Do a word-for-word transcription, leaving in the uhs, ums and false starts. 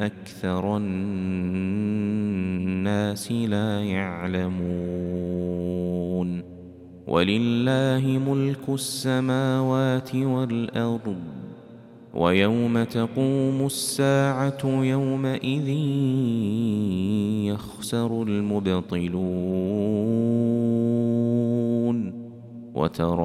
أكثر الناس لا يعلمون ولله ملك السماوات والأرض ويوم تقوم الساعة يومئذ يخسر المبطلون وترى